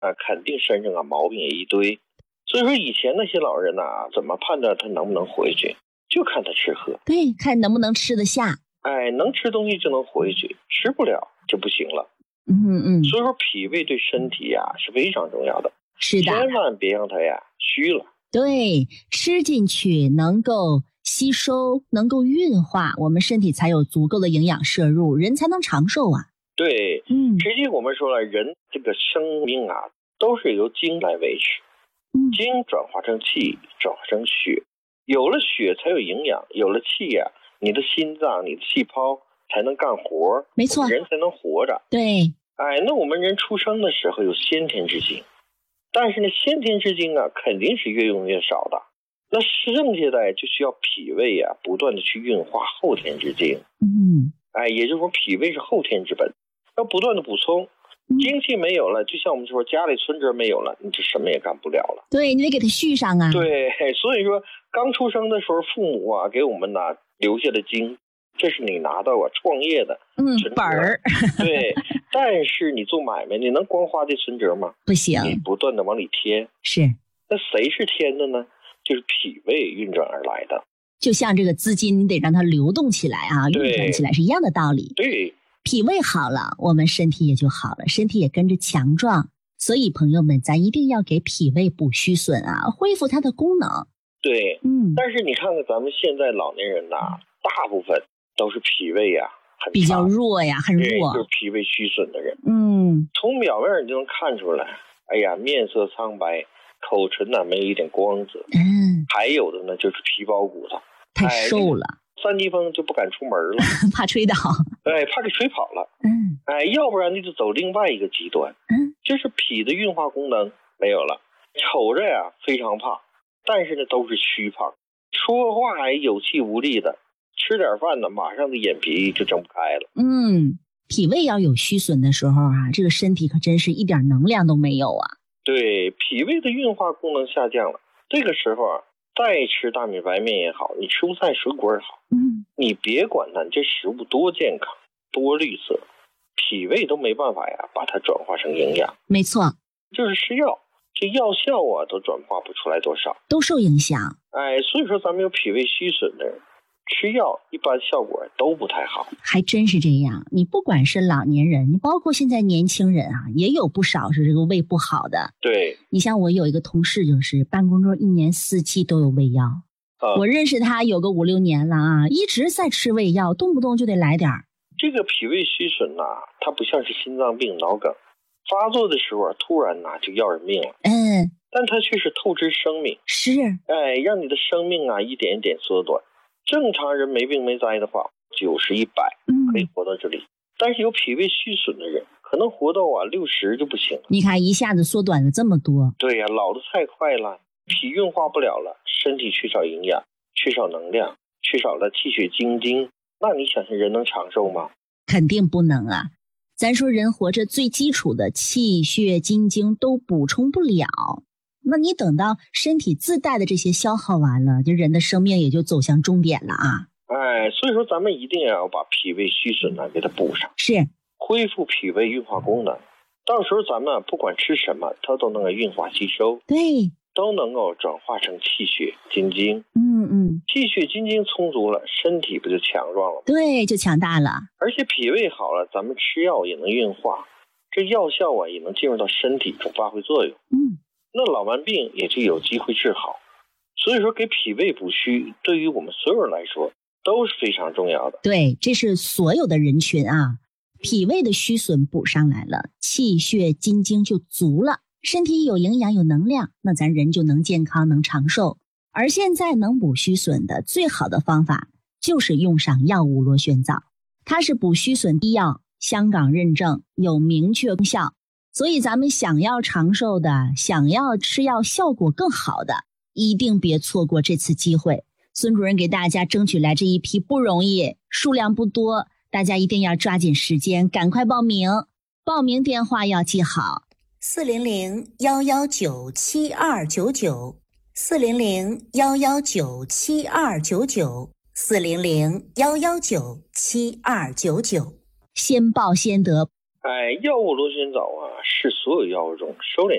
肯定身上毛病也一堆。所以说以前那些老人怎么判断他能不能活下去，就看他吃喝。 对，看能不能吃得下。 能吃东西就能活下去，吃不了就不行了。所以说脾胃对身体是非常重要的。 是的， 千万别让它虚了。 对，吃进去能够吸收，能够运化，我们身体才有足够的营养摄入，人才能长寿啊。 对，实际我们说了，人这个生命都是由精来维持。精转化成气，转化成血，有了血才有营养，有了气你的心脏、你的细胞才能干活， 没错， 人才能活着。 对， 那我们人出生的时候有先天之精，但是呢，先天之精肯定是越用越少的。那剩下的就需要脾胃不断的去运化后天之精。也就是说脾胃是后天之本，要不断的补充。精气没有了，就像我们说家里存折没有了，你就什么也干不了了。 对，你得给它续上啊。 对，所以说刚出生的时候，父母给我们留下的精，这是你拿到创业的本儿。 对，但是你做买卖，你能光花这存折吗？ 不行， 你不断的往里添。 是， 那谁是添的呢？就是脾胃运转而来的。 就像这个资金，你得让它流动起来运转起来是一样的道理。 对。 脾胃好了，我们身体也就好了，身体也跟着强壮。所以朋友们，咱一定要给脾胃补虚损恢复它的功能。 对，但是你看看咱们现在老年人大部分都是脾胃很比较弱很弱， 就是脾胃虚损的人。从表面你就能看出来，面色苍白，口唇没有一点光泽。还有的呢就是皮包骨头， 太瘦了。 三级风就不敢出门了， 怕吹倒， 怕给吹跑了。要不然你就走另外一个极端，就是脾的运化功能没有了，瞅着非常胖，但是呢都是虚胖，说话有气无力的，吃点饭呢马上的眼皮就睁不开了。 脾胃要有虚损的时候这个身体可真是一点能量都没有对，脾胃的运化功能下降了，这个时候再吃大米白面也好，你吃蔬菜水果也好，你别管它这食物多健康多绿色，脾胃都没办法把它转化成营养。 没错， 就是吃药，这药效都转化不出来多少， 都受影响。 所以说咱们有脾胃虚损的人吃药一般效果都不太好。 还真是这样，你不管是老年人，你包括现在年轻人也有不少是这个胃不好的。 对， 你像我有一个同事，就是办公桌一年四季都有胃药。我认识他有个5、6年了一直在吃胃药，动不动就得来点儿。 这个脾胃虚损它不像是心脏病、脑梗发作的时候突然就要人命了。但它却是透支生命， 是让你的生命一点一点缩短。正常人没病没灾的话，90、100可以活到这里，但是有脾胃虚损的人可能活到60就不行了。 你看一下子缩短了这么多。 对老得太快了，脾运化不了了，身体缺少营养，缺少能量，缺少了气血精精，那你想想人能长寿吗？ 肯定不能咱说人活着最基础的气血精精都补充不了，那你等到身体自带的这些消耗完了，就人的生命也就走向终点了所以说咱们一定要把脾胃虚损给它补上， 是恢复脾胃运化功能。到时候咱们不管吃什么，它都能够运化吸收， 对， 都能够转化成气血精精。气血精精充足了，身体不就强壮了吗？ 对，就强大了。 而且脾胃好了，咱们吃药也能运化，这药效也能进入到身体中发挥作用。那老慢病也就有机会治好。所以说给脾胃补虚对于我们所有人来说都是非常重要的。 对，这是所有的人群脾胃的虚损补上来了，气血精精就足了，身体有营养有能量，那咱人就能健康能长寿。而现在能补虚损的最好的方法就是用上药物螺旋藻，它是补虚损医药，香港认证，有明确功效。所以咱们想要长寿的，想要吃药效果更好的，一定别错过这次机会。孙主任给大家争取来这一批不容易，数量不多，大家一定要抓紧时间赶快报名。报名电话要记好，400-119-7299 400-119-7299 400-119-7299，先报先得， 药物螺旋藻啊，是所有药物中收敛